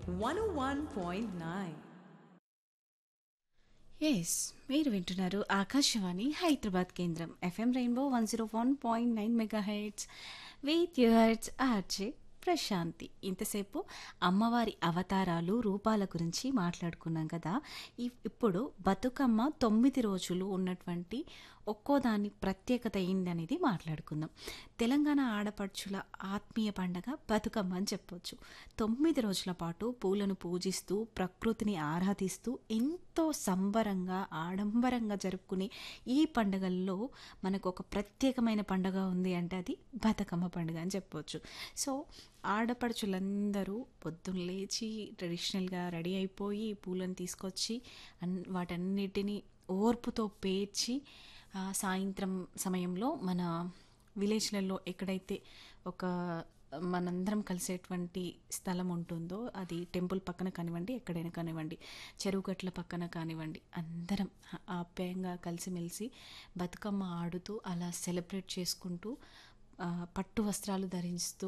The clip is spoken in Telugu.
101.9. ఎస్ మీరు వింటున్నారు ఆకాశవాణి హైదరాబాద్ కేంద్రం FM rainbow 101.9 mega heads with yours RJ Prashanti. ఇంతసేపు అమ్మవారి అవతారాలు రూపాల గురించి మాట్లాడుకున్నాం కదా. ఇప్పుడు బతుకమ్మ 9 రోజులు ఉన్నటువంటి ఒక్కో దాని ప్రత్యేకత ఏందనేది మాట్లాడుకుందాం. తెలంగాణ ఆడపడుచుల ఆత్మీయ పండగ బతుకమ్మ అని చెప్పొచ్చు. 9 రోజుల పాటు పూలను పూజిస్తూ ప్రకృతిని ఆరాధిస్తూ ఎంతో సంబరంగా ఆడంబరంగా జరుపుకునే ఈ పండుగల్లో మనకు ఒక ప్రత్యేకమైన పండుగ ఉంది అంటే అది బతుకమ్మ పండుగ అని చెప్పొచ్చు. సో ఆడపడుచులందరూ పొద్దున్న లేచి ట్రెడిషనల్గా రెడీ అయిపోయి పూలను తీసుకొచ్చి వాటన్నిటిని ఓర్పుతో పేర్చి సాయంత్రం సమయంలో మన విలేజ్లలో ఎక్కడైతే ఒక మనందరం కలిసేటువంటి స్థలం ఉంటుందో అది టెంపుల్ పక్కన కానివ్వండి ఎక్కడైనా కానివ్వండి చెరువు గట్ల పక్కన కానివ్వండి అందరం ఆప్యాయంగా కలిసిమెలిసి బతుకమ్మ ఆడుతూ అలా సెలబ్రేట్ చేసుకుంటూ పట్టు వస్త్రాలు ధరిస్తూ